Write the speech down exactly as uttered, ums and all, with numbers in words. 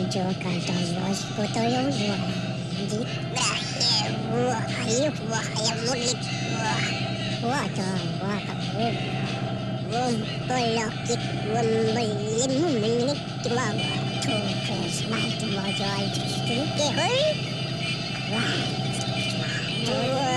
Jogador botou eu voando. Wah, ayo, wah, ayam mulik, wah, wah, wah, wah, wah, pelakit, wah, belim, menik, wah, tuh, kesmat, wah, jual, tuh, kehol, wah, wah,